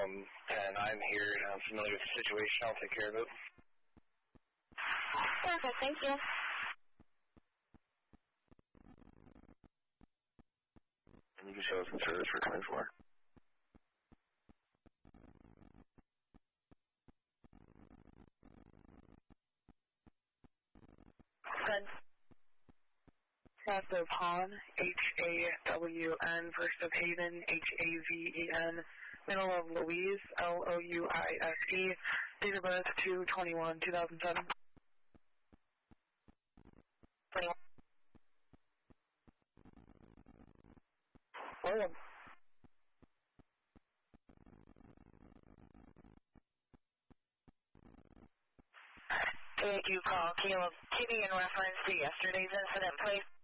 and I'm here and I'm familiar with the situation. I'll take care of it. Perfect, thank you. And you can show us the service we're coming for. Good. First of Han, H-A-W-N, first of Haven, H-A-V-E-N, middle of Louise, L-O-U-I-S-E, date of birth 2/21/2007. 21. William. Thank you, call Caleb Kitty in reference to yesterday's incident, please.